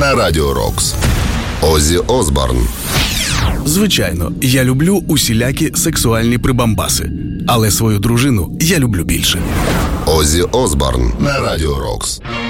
на Радіо Рокс. Оззі Осборн. Звичайно, я люблю усілякі сексуальні прибамбаси, але свою дружину я люблю більше. Оззі Осборн на Радіо Рокс.